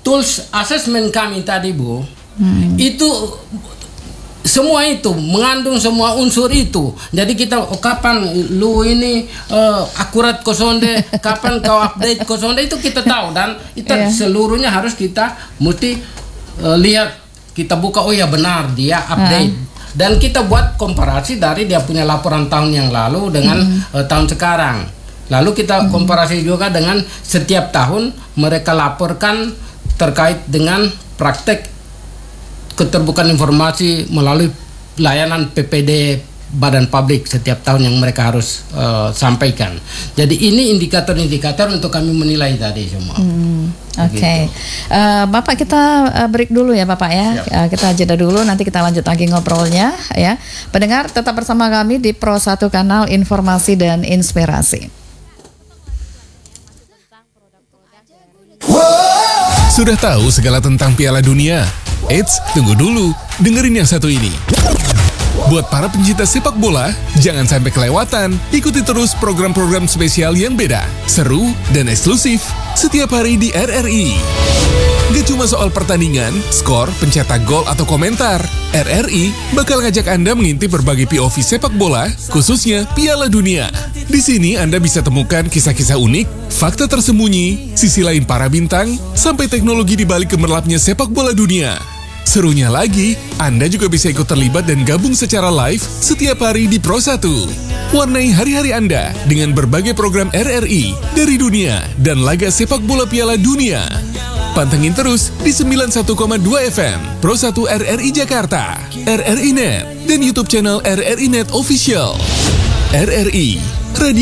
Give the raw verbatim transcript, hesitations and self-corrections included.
tools assessment kami tadi Bu, hmm. itu semua itu mengandung semua unsur itu. Jadi kita oh, kapan lu ini uh, akurat kosonde, kapan kau update kosonde itu kita tahu, dan itu yeah. seluruhnya harus kita mesti uh, lihat, kita buka oh ya benar dia update. Uh. Dan kita buat komparasi dari dia punya laporan tahun yang lalu dengan mm. uh, tahun sekarang. Lalu kita mm. komparasi juga dengan setiap tahun mereka laporkan terkait dengan praktek keterbukaan informasi melalui layanan P P D Badan Publik setiap tahun yang mereka harus uh, sampaikan. Jadi ini indikator-indikator untuk kami menilai tadi semua. Hmm, Oke, okay. uh, Bapak kita uh, break dulu ya Bapak ya. Uh, kita jeda dulu, nanti kita lanjut lagi ngobrolnya ya. Pendengar tetap bersama kami di Pro satu Kanal Informasi dan Inspirasi. Sudah tahu segala tentang Piala Dunia? Eits, tunggu dulu, dengerin yang satu ini. Buat para pencinta sepak bola, jangan sampai kelewatan. Ikuti terus program-program spesial yang beda, seru, dan eksklusif setiap hari di R R I. Gak cuma soal pertandingan, skor, pencetak gol, atau komentar. R R I bakal ngajak Anda mengintip berbagai P O V sepak bola, khususnya Piala Dunia. Di sini Anda bisa temukan kisah-kisah unik, fakta tersembunyi, sisi lain para bintang, sampai teknologi di balik gemerlapnya sepak bola dunia. Serunya lagi, Anda juga bisa ikut terlibat dan gabung secara live setiap hari di Pro satu. Warnai hari-hari Anda dengan berbagai program R R I dari dunia dan laga sepak bola Piala Dunia. Pantengin terus di sembilan puluh satu koma dua F M Pro satu R R I Jakarta, R R I Net, dan YouTube channel R R I Net Official. R R I, Radio